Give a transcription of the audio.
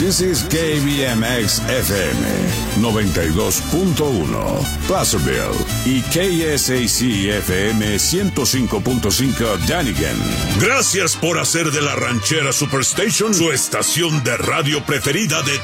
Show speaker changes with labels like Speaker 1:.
Speaker 1: This is KBMX FM 92.1 Placerville y KSAC FM 105.5 Dunnigan.
Speaker 2: Gracias por hacer de la Ranchera Superstation su estación de radio preferida de